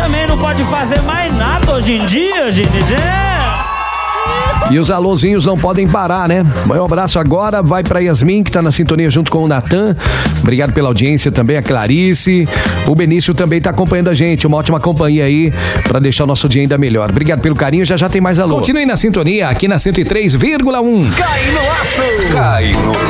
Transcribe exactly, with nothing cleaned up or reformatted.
também não pode fazer mais nada hoje em dia, gente. É. E os alôzinhos não podem parar, né? Um abraço agora, vai pra Yasmin, que tá na sintonia junto com o Natan. Obrigado pela audiência também, a Clarice. O Benício também tá acompanhando a gente. Uma ótima companhia aí pra deixar o nosso dia ainda melhor. Obrigado pelo carinho, já já tem mais alô. Continue na sintonia aqui na cento e três vírgula um. Cai no laço! Cai no